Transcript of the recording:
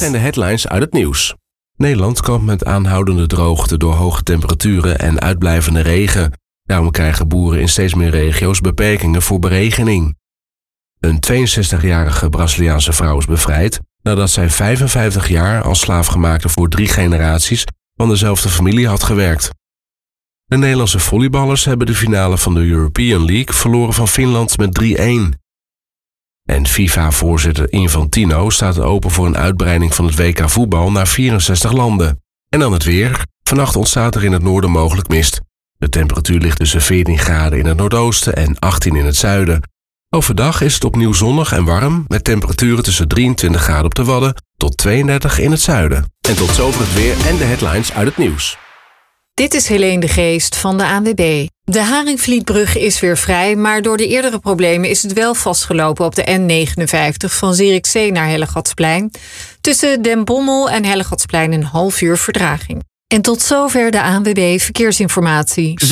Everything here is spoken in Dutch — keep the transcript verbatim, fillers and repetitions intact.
zijn de headlines uit het nieuws. Nederland kampt met aanhoudende droogte door hoge temperaturen en uitblijvende regen. Daarom krijgen boeren in steeds meer regio's beperkingen voor beregening. Een tweeënzestigjarige Braziliaanse vrouw is bevrijd nadat zij vijfenvijftig jaar als slaafgemaakte voor drie generaties van dezelfde familie had gewerkt. De Nederlandse volleyballers hebben de finale van de European League verloren van Finland met drie-een. En FIFA-voorzitter Infantino staat open voor een uitbreiding van het W K voetbal naar vierenzestig landen. En dan het weer. Vannacht ontstaat er in het noorden mogelijk mist. De temperatuur ligt tussen veertien graden in het noordoosten en achttien in het zuiden. Overdag is het opnieuw zonnig en warm, met temperaturen tussen drieëntwintig graden op de Wadden tot tweeëndertig in het zuiden. En tot zover het weer en de headlines uit het nieuws. Dit is Helene de Geest van de A N W B. De Haringvlietbrug is weer vrij, maar door de eerdere problemen is het wel vastgelopen op de N negenenvijftig van Zierikzee naar Hellegatsplein. Tussen Den Bommel en Hellegatsplein een half uur vertraging. En tot zover de A N W B Verkeersinformatie.